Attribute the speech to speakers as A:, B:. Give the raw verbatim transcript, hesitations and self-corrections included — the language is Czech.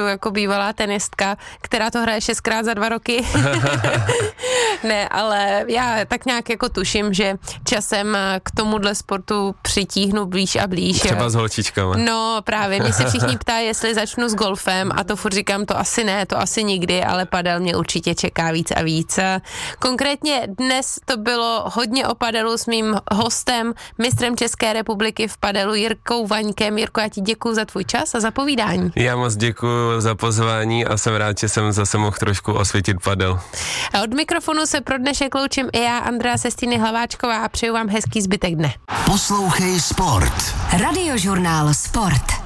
A: jako bývalá tenistka, která to hraje šestkrát za dva roky. Ne, ale já tak nějak jako tuším, že časem k tomuhle sportu přitíhnu blíž a blíž.
B: Třeba s holčičkama.
A: No právě, mě se všichni ptají, jestli začnu s golfem a to furt říkám, to asi ne, to asi nikdy, ale padel mě určitě čeká víc a víc. Konkrétně dnes to bylo hodně o padelu s mým hostem, mistrem České republiky v padelu Jirkou Vaňkem. Jirko, já ti děkuju za tvůj čas a za povídání.
B: Já moc děkuju za pozvání a jsem rád, že jsem zase mohl trošku osvětit padel.
A: A od mikrofonu se pro dnešek loučím i já, Andrea Sestýny Hlaváčková, a přeju vám hezký zbytek dne.
C: Poslouchej Sport. Radiožurnál Sport.